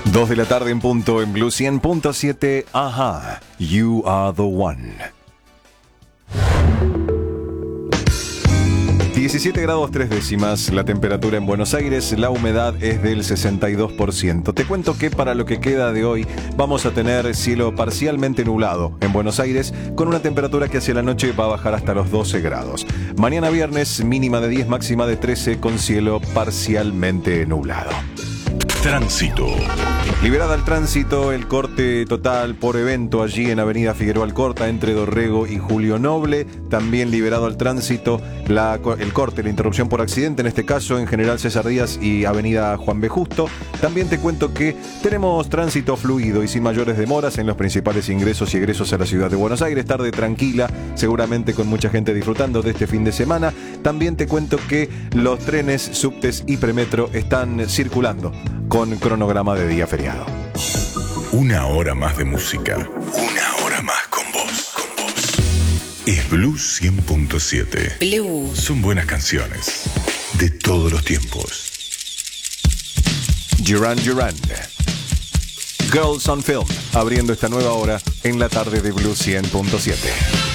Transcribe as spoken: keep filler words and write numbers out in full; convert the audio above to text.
dos de la tarde en punto en Blue cien punto siete. Ajá, You Are The One. diecisiete grados tres décimas la temperatura en Buenos Aires, la humedad es del sesenta y dos por ciento. Te cuento que para lo que queda de hoy vamos a tener cielo parcialmente nublado en Buenos Aires, con una temperatura que hacia la noche va a bajar hasta los doce grados. Mañana viernes mínima de diez, máxima de trece, con cielo parcialmente nublado. Tránsito. Liberada el tránsito, el corte total por evento allí en Avenida Figueroa Alcorta entre Dorrego y Julio Noble. También liberado el tránsito, la, el corte, la interrupción por accidente, en este caso en General César Díaz y Avenida Juan B. Justo. También te cuento que tenemos tránsito fluido y sin mayores demoras en los principales ingresos y egresos a la ciudad de Buenos Aires. Tarde tranquila, seguramente con mucha gente disfrutando de este fin de semana. También te cuento que los trenes, subtes y premetro están circulando con cronograma de día feriado. Una hora más de música. Una hora más con vos. Con vos. Es Blue cien punto siete. Blue. Son buenas canciones. De todos los tiempos. Duran Duran. Girls on Film. Abriendo esta nueva hora en la tarde de Blue cien punto siete.